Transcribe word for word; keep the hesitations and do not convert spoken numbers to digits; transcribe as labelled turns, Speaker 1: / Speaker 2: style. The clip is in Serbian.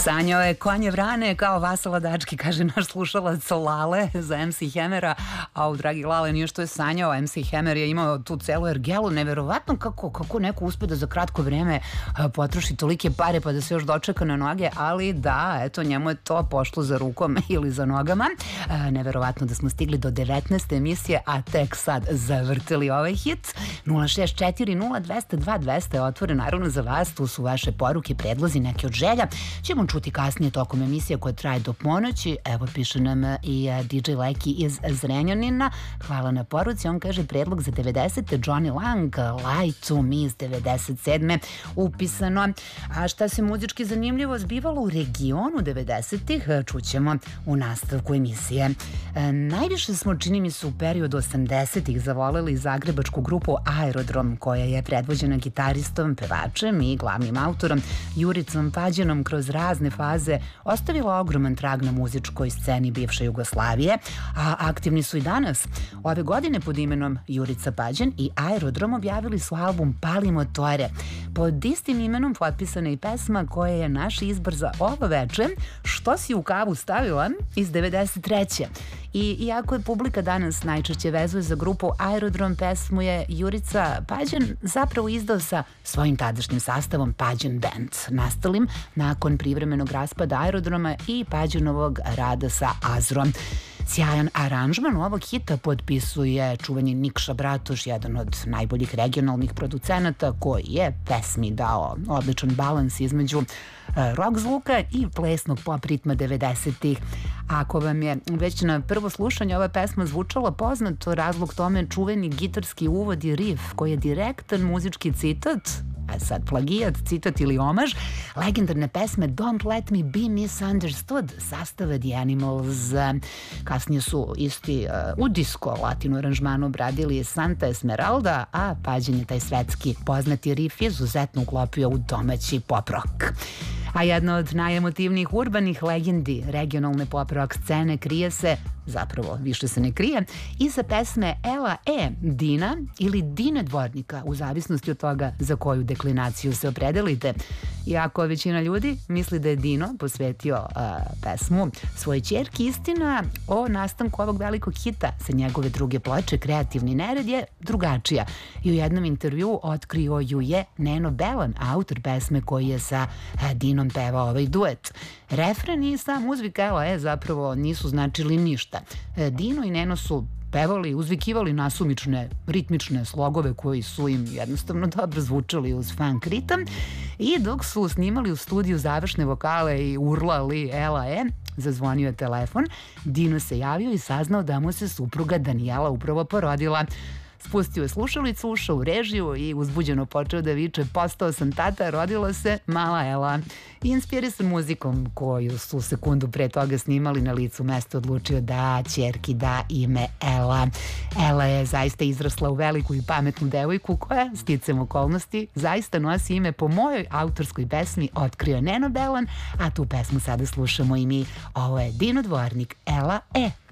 Speaker 1: Sanjao je konje vrane kao Vasala Dački, kaže naš slušalac Lale za em ce Hammera. A u dragi Lale, nije što je sanjao, em ce Hammer je imao tu celu ergelu. Neverovatno kako, kako neko uspe da za kratko vreme potroši tolike pare pa da se još dočeka na noge, ali da, eto, njemu je to pošlo za rukom ili za nogama. Neverovatno da smo stigli do devetnaeste emisije, a tek sad zavrtili ovaj hit. nula šest četiri nula dva nula dva dva nula je otvore naravno za vas, tu su vaše poruke, predlozi, neke od želja. Ćemo čuti kasnije tokom emisije koja traje do ponoći. Evo, piše nam i di džej Leki iz Zrenjanina. Hvala na poruci. On kaže predlog za devedesete Johnny Lang, Lie to Me iz devedeset sedme upisano. A šta se muzički zanimljivo zbivalo u regionu devedesetih čućemo u nastavku emisije. E, najviše smo, čini mi se, u periodu osamdesetih zavoleli zagrebačku grupu Aerodrom, koja je predvođena gitaristom, pevačem i glavnim autorom Juricom Pađenom kroz razne faze ostavila ogroman trag na muzičkoj sceni bivše Jugoslavije, a aktivni su i danas. Ove godine pod imenom Jurica Pađen i Aerodrom objavili su album Pali motore. Pod istim imenom potpisana i pesma koja je naš izbor za ovo veče, Što si u kavu stavila, iz devedeset treće. I iako je publika danas najčešće vezuje za grupu Aerodrom, pesmu je Jurica Pađen zapravo izdao sa svojim tadašnjim sastavom Pađen Band, nastalim nakon privremenog raspada Aerodroma i Pađenovog rada sa Azrom. Sjajan aranžman ovog hita potpisuje čuveni Nikša Bratoš, jedan od najboljih regionalnih producenata, koji je pesmi dao odličan balans između rock zvuka i plesnog pop ritma devedesetih. Ako vam je već na prvo slušanje ova pesma zvučala poznato, razlog tome čuveni gitarski uvod i riff koji je direktan muzički citat, a sad plagijat, citat ili omaž, legendarne pesme Don't Let Me Be Misunderstood sastava The Animals. Kasnije su isti uh, u disco latino aranžmanu obradili Santa Esmeralda, a Pađen je taj svetski poznati riff izuzetno uklopio u domaći pop rock. A jedna od najemotivnijih urbanih legendi regionalne pop rock scene krije se, zapravo više se ne krije, iza pesme Ela E Dina ili Dine Dvornika, u zavisnosti od toga za koju deklinaciju se opredelite. Iako većina ljudi misli da je Dino posvetio uh, pesmu svoje ćerki, istina o nastanku ovog velikog hita sa njegove druge ploče Kreativni nered je drugačija. I u jednom intervju otkrio ju je Neno Belan, autor pesme koji je sa uh, Dinom pevao ovaj duet. Refren i sam uzvik Ela E zapravo nisu značili ništa. Dino i Neno su pevali, uzvikivali nasumične ritmične slogove koji su im jednostavno dobro zvučali uz funk ritam, i dok su snimali u studiju završne vokale i urlali Ela E, zazvonio je telefon. Dino se javio i saznao da mu se supruga Danijela upravo porodila. Spustio je slušalicu, ušao u režiju i uzbuđeno počeo da viče: postao sam tata, rodila se mala Ela. I inspirisan muzikom koju su sekundu pre toga snimali na licu mesta, odlučio da ćerki da ime Ela. Ela je zaista izrasla u veliku i pametnu devojku koja, sticam okolnosti, zaista nosi ime po mojoj autorskoj pesmi Otkrio Neno Belan, a tu pesmu sada slušamo i mi. Ovo je Dino Dvornik, Ela E.